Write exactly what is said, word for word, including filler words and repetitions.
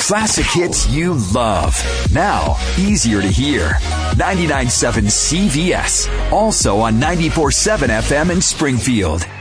Classic hits you love. Now, easier to hear. ninety-nine point seven C V S. Also on ninety-four point seven F M in Springfield.